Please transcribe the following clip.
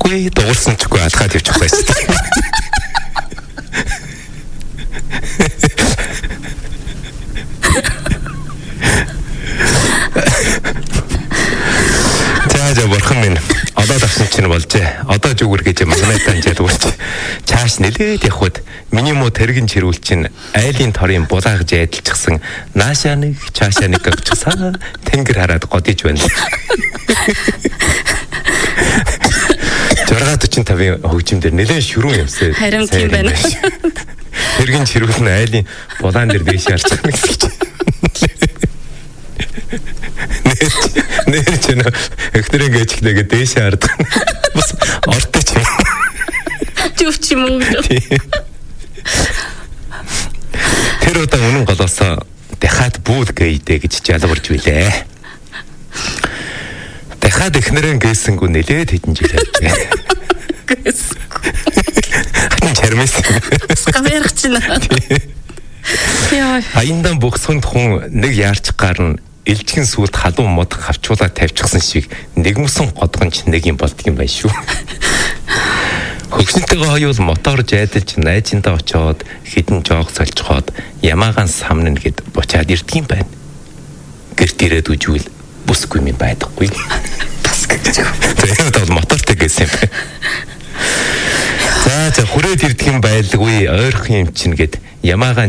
Үгүй дуурсан чгүй алхаад явчих байсан. За бурхан минь одоо давсан чинь болжээ. Одоо зүгэр гэж магнитан жаад үрч. Чааш нэлээд явхад миний муу тэрэгэн чирүүл чинь айлын торын булаагж айдалчихсан наашаа нэг чаашаа нэг авчихсан. Тэнгэр хараад годиж байна. 645-ын хөгжимдөр нэлээд шүрүүн юмсаа. Харин тийм байна. Тэрэгэн чирүүл нь айлын булаан дээр дэше харцсан гэж. Нэр чинь эхнэрийн гэжлэгээ дээшээ хардаг. Бас орточ юм. Зүвч юм уу? Тэр удаа үнэн голоосоо дахиад бүүд гээдэ гэж жалгарч билээ. Дахиад эхнэрийн гээсэнгүү нэлээд хэдэн жил явжээ. Хатан чармэс. Камерах чинь. Яа. Аяндан бөхсөнд хүн нэг яарч гарна. Илжхэн сүлд халуун мод хавчуулаад тавьчихсан шиг нэгмсэн годгонч нэг юм болдго юм байна шүү. Хөгшөнтэйгээ хоёул мотор жайдалж найзындаа очоод хідэн жоог солилцоход ямаагаан самнана гэд бочаад ирдэг юм байна. Гэрт ирээд үжвэл бүсгүй юм байдаггүй. Бас гэж. Тэгээд бол мотортой гэсэн юм байна. За хүрээд ирдэг юм байлгүй ойрхон юм чинь гэд ямаагаан